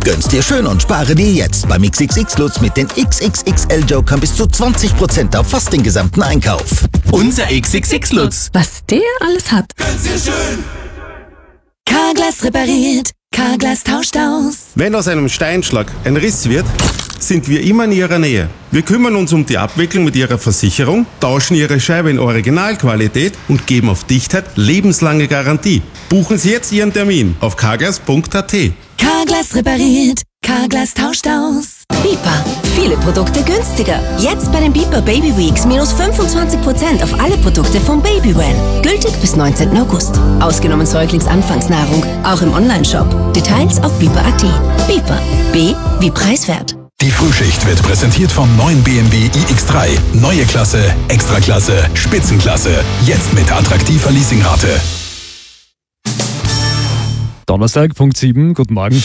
Gönn's dir schön und spare dir jetzt beim XXX Lutz mit den XXXL Jokern bis zu 20% auf fast den gesamten Einkauf. Unser XXX Lutz. Was der alles hat. Gönn's dir schön. Carglass repariert, Carglass tauscht aus. Wenn aus einem Steinschlag ein Riss wird, sind wir immer in Ihrer Nähe. Wir kümmern uns um die Abwicklung mit Ihrer Versicherung, tauschen Ihre Scheibe in Originalqualität und geben auf Dichtheit lebenslange Garantie. Buchen Sie jetzt Ihren Termin auf carglass.at. Carglass repariert, Carglass tauscht aus. Bipa. Viele Produkte günstiger. Jetzt bei den Bipa Baby Weeks minus 25% auf alle Produkte von Babywell. Gültig bis 19. August. Ausgenommen Säuglingsanfangsnahrung. Auch im Onlineshop. Details auf bipa.at. Bipa. B wie preiswert. Die Frühschicht wird präsentiert vom neuen BMW iX3. Neue Klasse, Extraklasse, Spitzenklasse. Jetzt mit attraktiver Leasingrate. Donnerstag, Punkt 7. Guten Morgen.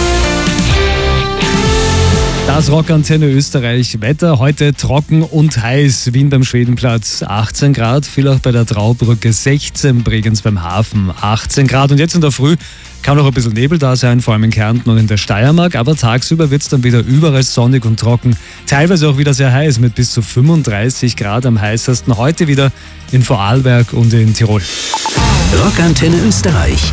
Das Rockantenne Österreich. Wetter heute trocken und heiß. Wien beim Schwedenplatz 18 Grad, viel auch bei der Traubrücke 16, Bregenz beim Hafen 18 Grad. Und jetzt in der Früh kann noch ein bisschen Nebel da sein, vor allem in Kärnten und in der Steiermark. Aber tagsüber wird es dann wieder überall sonnig und trocken. Teilweise auch wieder sehr heiß mit bis zu 35 Grad am heißesten. Heute wieder in Vorarlberg und in Tirol. Rockantenne Österreich.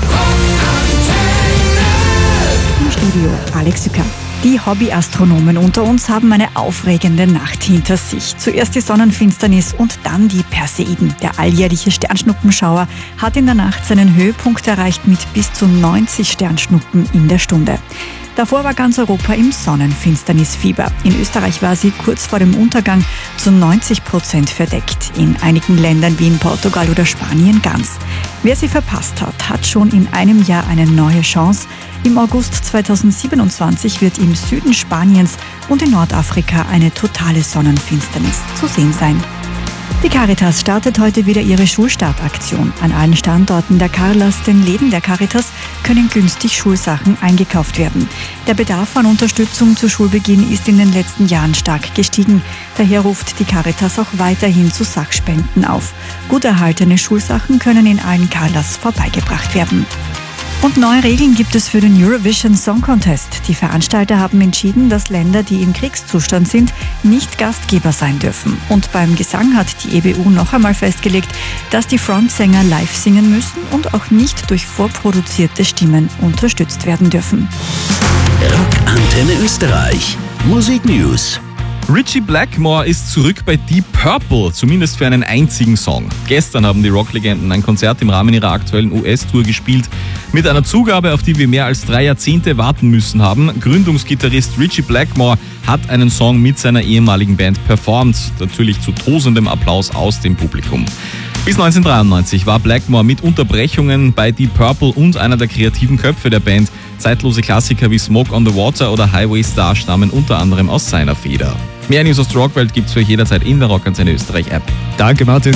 Im Studio Alex Sücker. Die Hobbyastronomen unter uns haben eine aufregende Nacht hinter sich. Zuerst die Sonnenfinsternis und dann die Perseiden. Der alljährliche Sternschnuppenschauer hat in der Nacht seinen Höhepunkt erreicht mit bis zu 90 Sternschnuppen in der Stunde. Davor war ganz Europa im Sonnenfinsternisfieber. In Österreich war sie kurz vor dem Untergang zu 90% verdeckt. In einigen Ländern wie in Portugal oder Spanien ganz. Wer sie verpasst hat, hat schon in einem Jahr eine neue Chance. Im August 2027 wird im Süden Spaniens und in Nordafrika eine totale Sonnenfinsternis zu sehen sein. Die Caritas startet heute wieder ihre Schulstartaktion. An allen Standorten der Carlas, den Läden der Caritas, können günstig Schulsachen eingekauft werden. Der Bedarf an Unterstützung zu Schulbeginn ist in den letzten Jahren stark gestiegen. Daher ruft die Caritas auch weiterhin zu Sachspenden auf. Gut erhaltene Schulsachen können in allen Carlas vorbeigebracht werden. Und neue Regeln gibt es für den Eurovision Song Contest. Die Veranstalter haben entschieden, dass Länder, die im Kriegszustand sind, nicht Gastgeber sein dürfen. Und beim Gesang hat die EBU noch einmal festgelegt, dass die Frontsänger live singen müssen und auch nicht durch vorproduzierte Stimmen unterstützt werden dürfen. Rockantenne Österreich. Musik News. Ritchie Blackmore ist zurück bei Deep Purple, zumindest für einen einzigen Song. Gestern haben die Rocklegenden ein Konzert im Rahmen ihrer aktuellen US-Tour gespielt, mit einer Zugabe, auf die wir mehr als 3 Jahrzehnte warten müssen haben. Gründungsgitarrist Ritchie Blackmore hat einen Song mit seiner ehemaligen Band performt, natürlich zu tosendem Applaus aus dem Publikum. Bis 1993 war Blackmore mit Unterbrechungen bei Deep Purple und einer der kreativen Köpfe der Band. Zeitlose Klassiker wie Smoke on the Water oder Highway Star stammen unter anderem aus seiner Feder. Mehr News aus der Rockwelt gibt's für jederzeit in der Rockantenne Österreich App. Danke, Martin.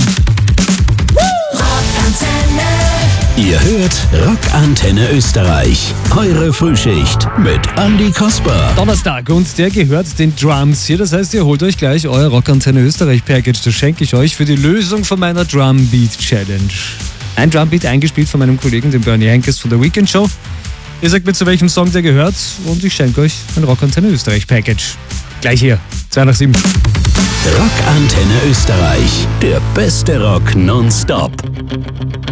Ihr hört Rockantenne Österreich. Eure Frühschicht mit Andi Kasper. Donnerstag und der gehört den Drums hier. Das heißt, ihr holt euch gleich euer Rockantenne Österreich Package. Das schenke ich euch für die Lösung von meiner Drumbeat Challenge. Ein Drumbeat eingespielt von meinem Kollegen, dem Bernie Henkes von der Weekend Show. Ihr sagt mir, zu welchem Song der gehört und ich schenke euch ein Rockantenne Österreich Package. Gleich hier, 2 nach 7. Rockantenne Österreich. Der beste Rock nonstop.